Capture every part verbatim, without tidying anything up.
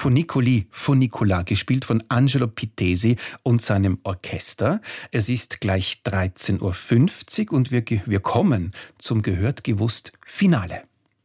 Funiculi Funicola, gespielt von Angelo Pittesi und seinem Orchester. Es ist gleich dreizehn Uhr fünfzig und wir, wir kommen zum Gehört gewusst Finale.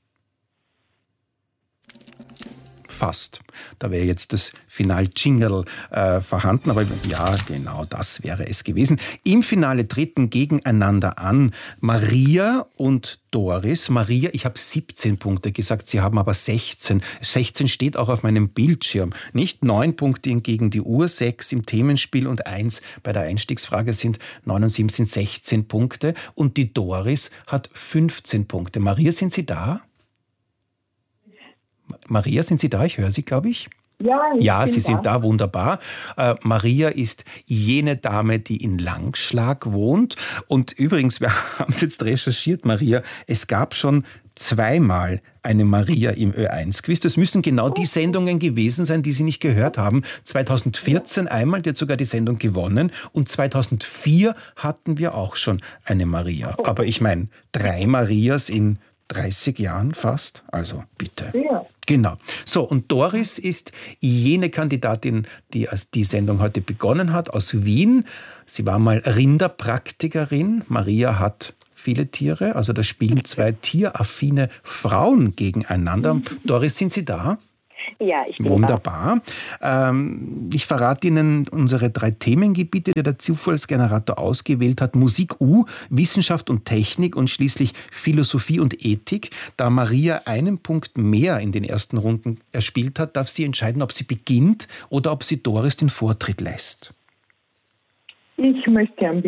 Fast. Da wäre jetzt das Final-Jingle äh, vorhanden, aber ja, genau das wäre es gewesen. Im Finale treten gegeneinander an Maria und Doris. Maria, ich habe siebzehn Punkte gesagt, Sie haben aber sechzehn. sechzehn steht auch auf meinem Bildschirm. Nicht neun Punkte gegen die Uhr, sechs im Themenspiel und eins bei der Einstiegsfrage sind neun und sieben sind sechzehn Punkte. Und die Doris hat fünfzehn Punkte. Maria, sind Sie da? Maria, sind Sie da? Ich höre Sie, glaube ich. Ja, ich ja bin Sie da. sind da, wunderbar. Äh, Maria ist jene Dame, die in Langschlag wohnt. Und übrigens, wir haben es jetzt recherchiert, Maria, es gab schon zweimal eine Maria im Ö eins Quiz. Das müssen genau die Sendungen gewesen sein, die Sie nicht gehört haben. zweitausendvierzehn einmal, die hat sogar die Sendung gewonnen. Und zweitausendvier hatten wir auch schon eine Maria. Aber ich meine, drei Marias in dreißig Jahren fast. Also bitte. Ja. Genau. So, und Doris ist jene Kandidatin, die die Sendung heute begonnen hat, aus Wien. Sie war mal Rinderpraktikerin. Maria hat viele Tiere. Also da spielen zwei tieraffine Frauen gegeneinander. Doris, sind Sie da? Ja, ich bin Wunderbar. Ähm, ich verrate Ihnen unsere drei Themengebiete, die der Zufallsgenerator ausgewählt hat. Musik U, Wissenschaft und Technik und schließlich Philosophie und Ethik. Da Maria einen Punkt mehr in den ersten Runden erspielt hat, darf sie entscheiden, ob sie beginnt oder ob sie Doris den Vortritt lässt. Ich möchte gern